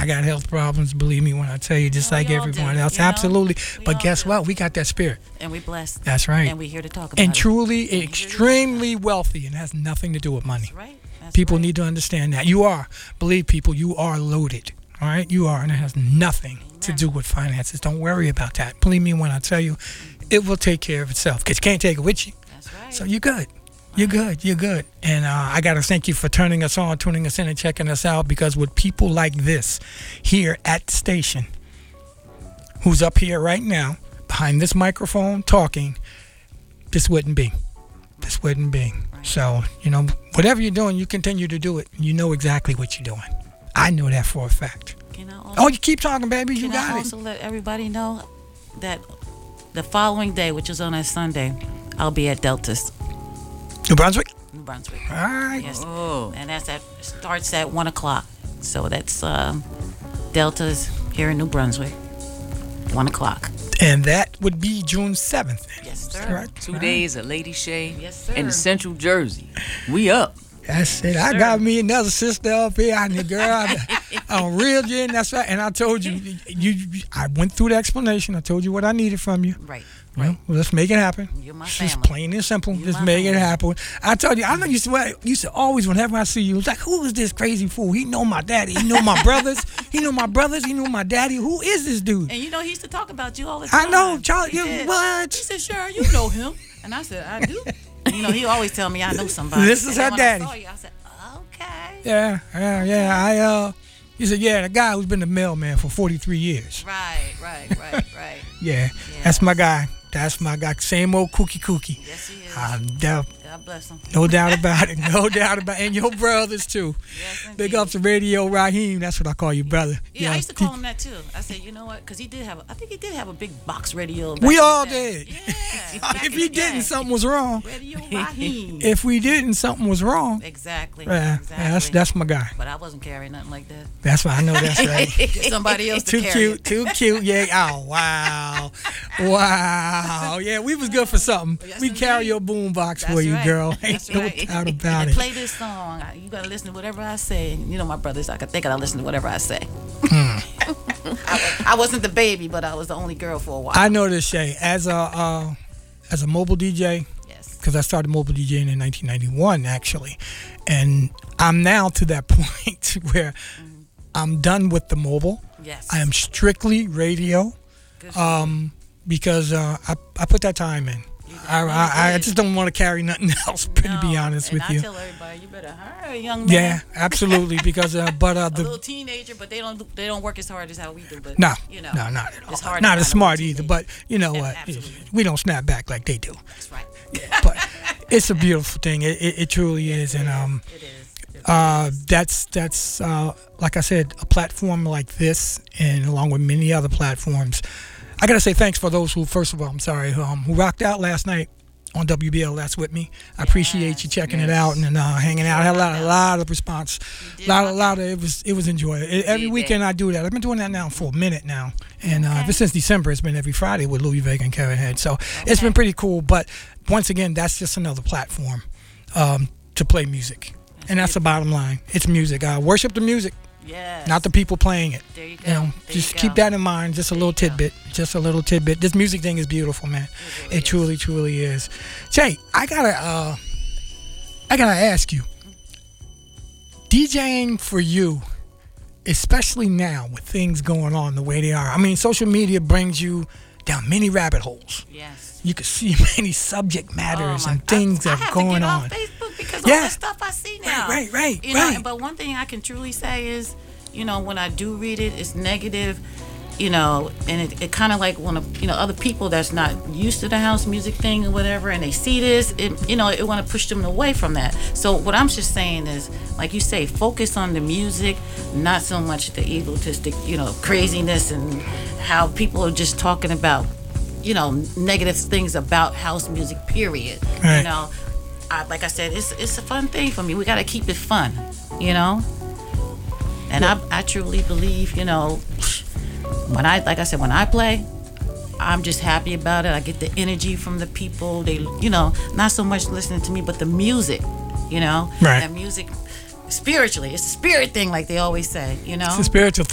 I got health problems, believe me when I tell you, just like we all everyone do, else. you know? Absolutely. We But all guess do. what? We got that spirit. And we blessed. That's right. And we're here to talk about And it. truly, extremely wealthy, and has nothing to do with money. That's right. That's People right. need to understand that. You are, believe people, you are loaded. All right? You are, and it has nothing to do with finances. Don't worry about that. Believe me when I tell you, it will take care of itself, because you can't take it with you. That's right. So you're good. You're good. You're good. And I got to thank you for turning us on, tuning us in, and checking us out, because with people like this here at the station, who's up here right now, behind this microphone talking, this wouldn't be. This wouldn't be. So, whatever you're doing, you continue to do it. You know exactly what you're doing. I know that for a fact. You keep talking, baby. You got it. Can I also let everybody know that the following day, which is on a Sunday, I'll be at Deltas. New Brunswick? New Brunswick. All right. Yes. Oh. And starts at 1 o'clock. So that's Deltas here in New Brunswick. 1 o'clock. And that would be June 7th. Yes, sir. Correct. 2 days at Lady Shay. Yes, sir. In Central Jersey. We up. That's it. I got me another sister up here. Girl, I'm real gin. That's right. And I told you, I went through the explanation. I told you what I needed from you. Right. Well, let's make it happen. You're my Just family. plain and simple. You're Just my make it family. happen. I told you, I know you used to always, whenever I see you, it's like, who is this crazy fool? He know my daddy. He know my brothers. He know my brothers. He know my daddy. Who is this dude? And he used to talk about you all the time. I know, Charlie. He did. What? He said, sure, you know him. And I said, I do. He always tell me I know somebody. This is And then her when daddy. I saw you, I said, okay. Yeah. He said, the guy who's been the mailman for 43 years. Right. Yeah, that's my guy. That's my guy. Same old kooky. Yes, he is. God bless him. No doubt about it. No doubt about it. And your brothers, too. Yes, indeed. Big up to Radio Raheem. That's what I call you, brother. Yeah, I used to call him that, too. I said, you know what? Because I think he did have a big box radio. We all day. did. Yeah. If he didn't, something was wrong. Radio Raheem. If we didn't, something was wrong. Exactly. Yeah, that's my guy. But I wasn't carrying nothing like that. That's why I know that's right. Get somebody else to carry it. Too cute. Yeah. Oh, wow. Yeah, we was good for something. Yes, we carry indeed. your boom box That's for you, right. girl. That's Ain't no right. doubt about And it. play this song. You gotta listen to whatever I say. My brothers, I listen to whatever I say. I wasn't the baby, but I was the only girl for a while. I know this, Shay. As a mobile DJ, Yes. because I started mobile DJing in 1991, actually, and I'm now to that point where I'm done with the mobile. Yes. I am strictly radio, Good for you. because I put that time in. I just don't want to carry nothing else. To be honest with you. I tell everybody, you better hurry, young man. Yeah, absolutely. Because A the little teenager, but they don't work as hard as how we do. But no, you know, no, not at all. it's hard Not to as find a smart little either. teenager. But you know what? Absolutely. We don't snap back like they do. That's right. But it's a beautiful thing. It truly is, and It is. that's like I said, a platform like this, and along with many other platforms. I gotta say thanks for those who, first of all, I'm sorry, who rocked out last night on WBL. That's with me. I appreciate you checking it out and hanging out. I had a lot of response. It was enjoyable. Every weekend I do that. I've been doing that now for a minute now, and ever since December, it's been every Friday with Louis Vega and Kevin Head. So it's been pretty cool. But once again, that's just another platform to play music, and that's the bottom line. It's music. Worship the music. Yes. Not the people playing it. There you go. There just keep that in mind. Just a little tidbit. Just a little tidbit. This music thing is beautiful, man. It truly, truly is. Jay, I gotta ask you. DJing for you, especially now with things going on the way they are. I mean, social media brings you down many rabbit holes. Yes. You can see many subject matters and things that are going I on. have to get off Facebook because all the stuff I see now. Right. But one thing I can truly say is, when I do read it, it's negative, and it kind of like when other people that's not used to the house music thing or whatever, and they see this, it want to push them away from that. So what I'm just saying is, like you say, focus on the music, not so much the egotistic, craziness and how people are just talking about negative things about house music, period. Right. Like I said, it's a fun thing for me. We got to keep it fun, and I truly believe, when I play, I'm just happy about it. I get the energy from the people. They, not so much listening to me, but the music, Right. that music spiritually, it's a spirit thing, like they always say, It's a spiritual